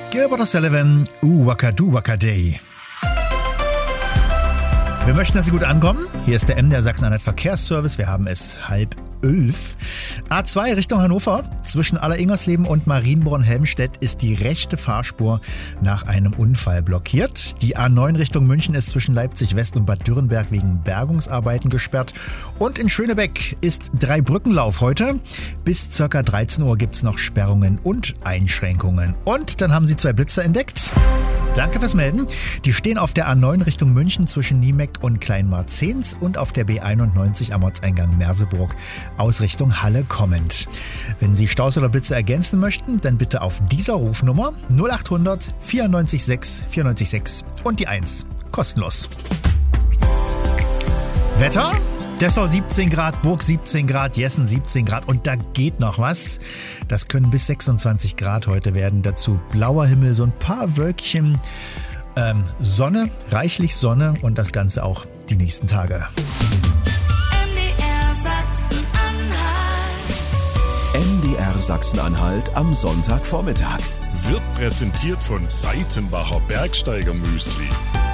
Gilbert O'Sullivan, Wakadu Wakaday. Wir möchten, dass Sie gut ankommen. Hier ist der MDR Sachsen-Anhalt Verkehrsservice. Wir haben es 10:30. A2 Richtung Hannover. Zwischen Alleringersleben und Marienborn-Helmstedt ist die rechte Fahrspur nach einem Unfall blockiert. Die A9 Richtung München ist zwischen Leipzig West und Bad Dürrenberg wegen Bergungsarbeiten gesperrt. Und in Schönebeck ist Dreibrückenlauf heute. Bis ca. 13 Uhr gibt es noch Sperrungen und Einschränkungen. Und dann haben Sie 2 Blitzer entdeckt. Danke fürs Melden. Die stehen auf der A9 Richtung München zwischen Niemeck und Kleinmarzens und auf der B91 am Ortseingang Merseburg aus Richtung Halle kommend. Wenn Sie Staus oder Blitze ergänzen möchten, dann bitte auf dieser Rufnummer 0800 94 6 94 6 und die 1. Kostenlos. Wetter? Dessau 17 Grad, Burg 17 Grad, Jessen 17 Grad und da geht noch was. Das können bis 26 Grad heute werden. Dazu blauer Himmel, so ein paar Wölkchen, Sonne, reichlich Sonne und das Ganze auch die nächsten Tage. MDR Sachsen-Anhalt. MDR Sachsen-Anhalt am Sonntagvormittag. Wird präsentiert von Seitenbacher Bergsteiger Müsli.